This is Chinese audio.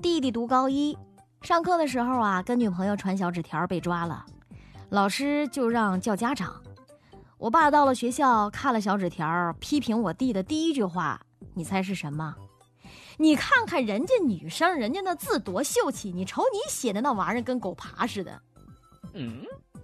弟弟读高一，上课的时候啊，跟女朋友传小纸条被抓了，老师就让叫家长。我爸到了学校看了小纸条，批评我弟的第一句话，你猜是什么？你看看人家女生，人家那字多秀气，你瞅你写的那玩意儿跟狗爬似的。